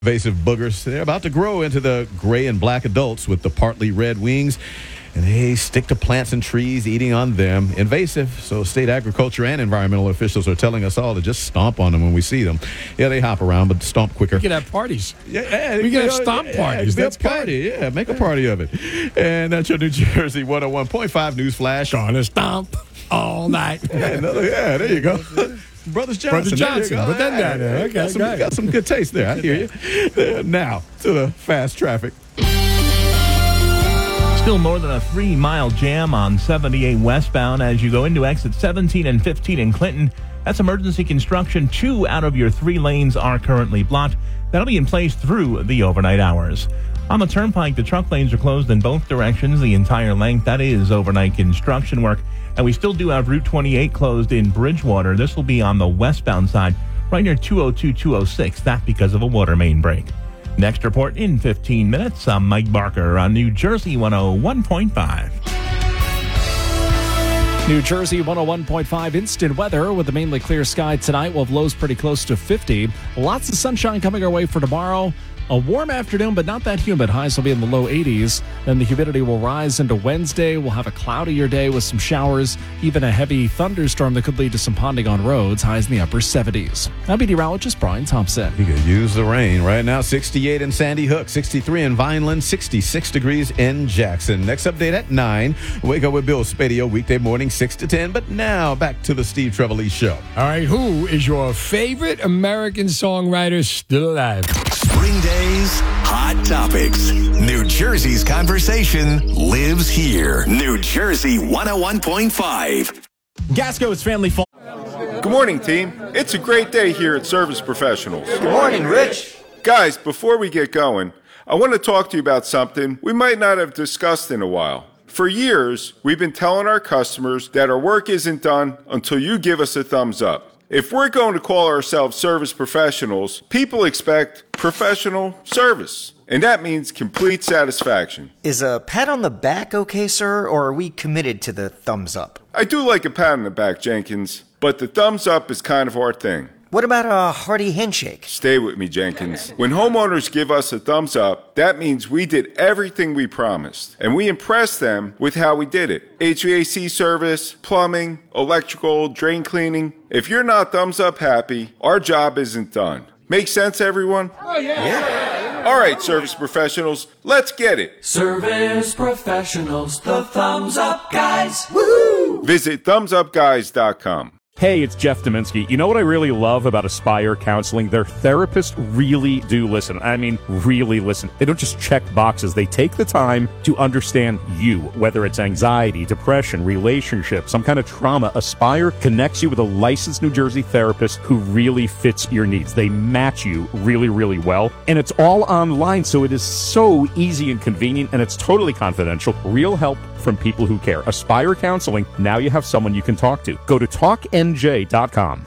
Invasive boogers, they're about to grow into the gray and black adults with the partly red wings, and they stick to plants and trees, eating on them. Invasive, so state agriculture and environmental officials are telling us all to just stomp on them when we see them. Yeah, they hop around, but stomp quicker. We can have parties. Yeah, we can have stomp parties. That's party. Good. Yeah, make a party of it. And that's your New Jersey 101.5 news flash. Gonna stomp all night. Yeah, there you go. Brothers Johnson. Put that down there. Okay, got some good taste there. I hear you. Now, to the fast traffic. Still more than a 3-mile jam on 78 westbound as you go into exit 17 and 15 in Clinton. That's emergency construction. 2 out of your 3 lanes are currently blocked. That'll be in place through the overnight hours. On the turnpike, the truck lanes are closed in both directions, the entire length. That is overnight construction work. And we still do have Route 28 closed in Bridgewater. This will be on the westbound side, right near 202-206. That because of a water main break. Next report in 15 minutes. I'm Mike Barker on New Jersey 101.5. New Jersey 101.5 instant weather with a mainly clear sky tonight. We'll have lows pretty close to 50. Lots of sunshine coming our way for tomorrow. A warm afternoon, but not that humid. Highs will be in the low 80s. Then the humidity will rise into Wednesday. We'll have a cloudier day with some showers, even a heavy thunderstorm that could lead to some ponding on roads. Highs in the upper 70s. I'm meteorologist Brian Thompson. You could use the rain right now. 68 in Sandy Hook, 63 in Vineland, 66 degrees in Jackson. Next update at 9. Wake up with Bill Spadio weekday morning 6 to 10. But now back to the Steve Trevelise Show. All right, who is your favorite American songwriter still alive? Spring Days, Hot Topics. New Jersey's conversation lives here. New Jersey 101.5. Gasco's Family Farm. Good morning, team. It's a great day here at Service Professionals. Good morning, Rich. Guys, before we get going, I want to talk to you about something we might not have discussed in a while. For years, we've been telling our customers that our work isn't done until you give us a thumbs up. If we're going to call ourselves service professionals, people expect professional service. And that means complete satisfaction. Is a pat on the back okay, sir, or are we committed to the thumbs up? I do like a pat on the back, Jenkins, but the thumbs up is kind of our thing. What about a hearty handshake? Stay with me, Jenkins. When homeowners give us a thumbs up, that means we did everything we promised. And we impressed them with how we did it. HVAC service, plumbing, electrical, drain cleaning. If you're not thumbs up happy, our job isn't done. Make sense, everyone? Oh, yeah. All right, service professionals, let's get it. Service professionals, the thumbs up guys. Woohoo! Visit thumbsupguys.com. Hey, it's Jeff Dominski. You know what I really love about Aspire Counseling? Their therapists really do listen. I mean, really listen. They don't just check boxes. They take the time to understand you, whether it's anxiety, depression, relationships, some kind of trauma. Aspire connects you with a licensed New Jersey therapist who really fits your needs. They match you really, really well. And it's all online, so it is so easy and convenient, and it's totally confidential. Real help from people who care. Aspire Counseling, now you have someone you can talk to. Go to talknj.com.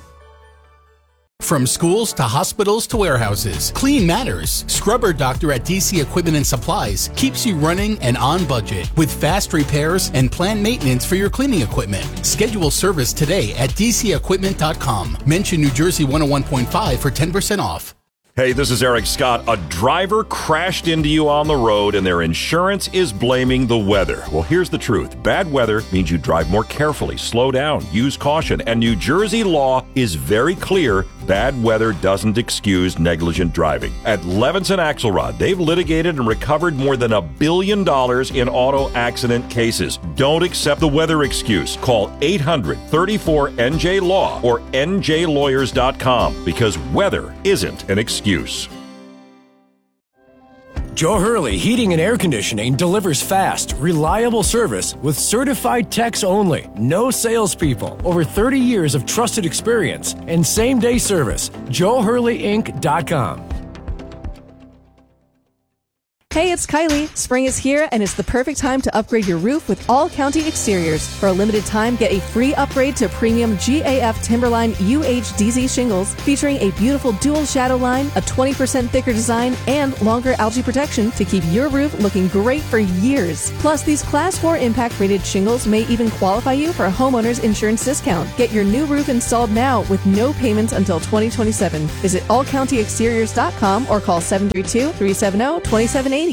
From schools to hospitals to warehouses, Clean Matters. Scrubber Doctor at DC Equipment and Supplies keeps you running and on budget with fast repairs and planned maintenance for your cleaning equipment. Schedule service today at dcequipment.com. Mention New Jersey 101.5 for 10% off. Hey, this is Eric Scott. A driver crashed into you on the road and their insurance is blaming the weather. Well, here's the truth. Bad weather means you drive more carefully, slow down, use caution. And New Jersey law is very clear. Bad weather doesn't excuse negligent driving. At Levinson Axelrod, they've litigated and recovered more than $1 billion in auto accident cases. Don't accept the weather excuse. Call 800-34-NJ-LAW or njlawyers.com because weather isn't an excuse. Joe Hurley Heating and Air Conditioning delivers fast, reliable service with certified techs only. No salespeople. Over 30 years of trusted experience and same-day service. JoeHurleyInc.com. Hey, it's Kylie. Spring is here, and it's the perfect time to upgrade your roof with All County Exteriors. For a limited time, get a free upgrade to premium GAF Timberline UHDZ shingles, featuring a beautiful dual shadow line, a 20% thicker design, and longer algae protection to keep your roof looking great for years. Plus, these Class 4 impact-rated shingles may even qualify you for a homeowner's insurance discount. Get your new roof installed now with no payments until 2027. Visit allcountyexteriors.com or call 732-370-2780.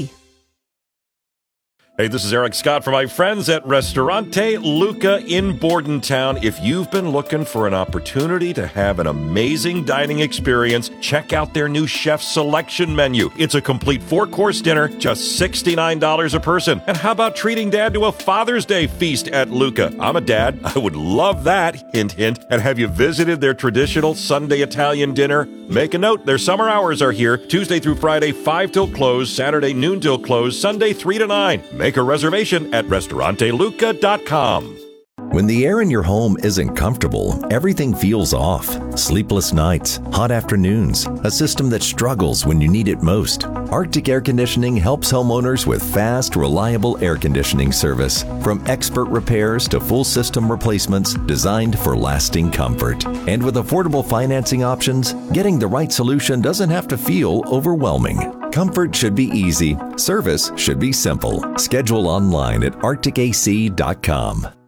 Hey, this is Eric Scott from my friends at Ristorante Luca in Bordentown. If you've been looking for an opportunity to have an amazing dining experience, check out their new chef selection menu. It's a complete 4-course dinner, just $69 a person. And how about treating Dad to a Father's Day feast at Luca? I'm a dad. I would love that. Hint, hint. And have you visited their traditional Sunday Italian dinner? Make a note. Their summer hours are here, Tuesday through Friday, 5 till close, Saturday noon till close, Sunday 3 to 9. Make a reservation at restauranteluca.com. When the air in your home isn't comfortable, everything feels off. Sleepless nights, hot afternoons, a system that struggles when you need it most. Arctic Air Conditioning helps homeowners with fast, reliable air conditioning service. From expert repairs to full system replacements designed for lasting comfort. And with affordable financing options, getting the right solution doesn't have to feel overwhelming. Comfort should be easy. Service should be simple. Schedule online at arcticac.com.